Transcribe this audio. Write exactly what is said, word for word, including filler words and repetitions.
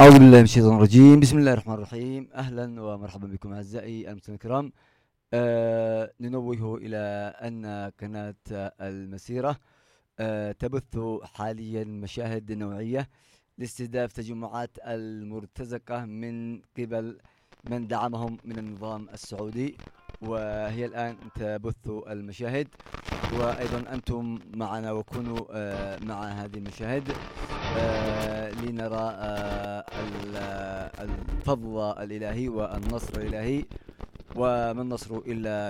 أعوذ بالله من الشيطان الرجيم. بسم الله الرحمن الرحيم. أهلا ومرحبا بكم أعزائي المستمعين الكرام. آه ننوه إلى أن قناة المسيرة آه تبث حاليا مشاهد نوعية لاستهداف تجمعات المرتزقة من قبل من دعمهم من النظام السعودي، وهي الآن تبث المشاهد، وأيضا أنتم معنا وكونوا آه مع هذه المشاهد آه لنرى آه الفضل الإلهي والنصر الإلهي، وما النصر إلا